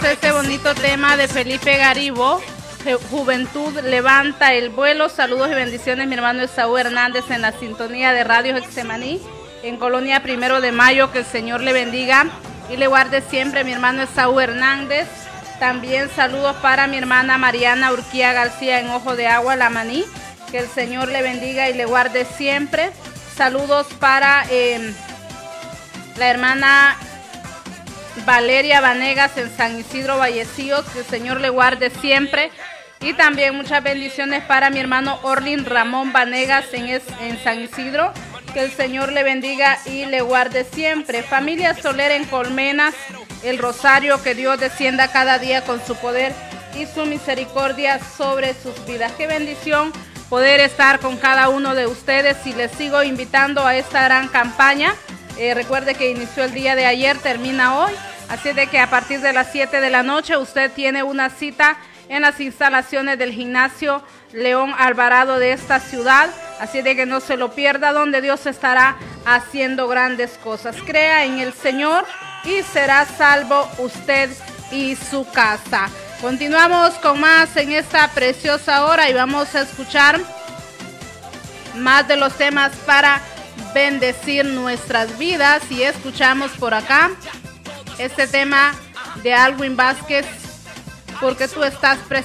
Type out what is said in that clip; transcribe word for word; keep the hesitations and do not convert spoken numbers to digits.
Este bonito tema de Felipe Garibo, Juventud levanta el vuelo. Saludos y bendiciones, mi hermano Esaú Hernández en la sintonía de Radio Getsemaní, en Colonia Primero de Mayo. Que el Señor le bendiga y le guarde siempre, mi hermano Esaú Hernández. También saludos para mi hermana Mariana Urquía García en Ojo de Agua, La Maní. Que el Señor le bendiga y le guarde siempre. Saludos para eh, la hermana Valeria Vanegas en San Isidro Vallecillos. Que el Señor le guarde siempre. Y también muchas bendiciones para mi hermano Orlin Ramón Vanegas en, es, en San Isidro. Que el Señor le bendiga y le guarde siempre. Familia Soler en Colmenas, el rosario, que Dios descienda cada día con su poder y su misericordia sobre sus vidas. Qué bendición poder estar con cada uno de ustedes, y les sigo invitando a esta gran campaña. Eh, recuerde que inició el día de ayer, termina hoy, así de que a partir de las siete de la noche usted tiene una cita en las instalaciones del gimnasio León Alvarado de esta ciudad, así de que no se lo pierda, donde Dios estará haciendo grandes cosas. Crea en el Señor y será salvo usted y su casa. Continuamos con más en esta preciosa hora y vamos a escuchar más de los temas para bendecir nuestras vidas. Y escuchamos por acá este tema de Alwin Vázquez, porque tú estás presente.